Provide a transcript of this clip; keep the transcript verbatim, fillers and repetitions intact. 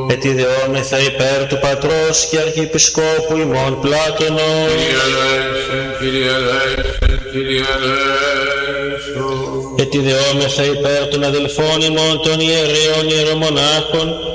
Ετιδεόμεθα υπέρ του Πατρός και Αρχιεπισκόπου ημών Πλάτωνος. Κύριε ελέησον, Κύριε ελέησον, Κύριε ελέησον. Ετιδεόμεθα υπέρ των αδελφών ημών των ιερέων ιερομονάχων